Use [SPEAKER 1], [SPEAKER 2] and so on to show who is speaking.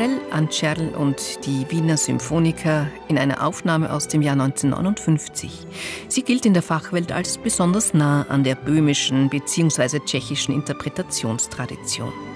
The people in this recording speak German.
[SPEAKER 1] Karel Ančerl und die Wiener Symphoniker in einer Aufnahme aus dem Jahr 1959. Sie gilt in der Fachwelt als besonders nah an der böhmischen bzw. tschechischen Interpretationstradition.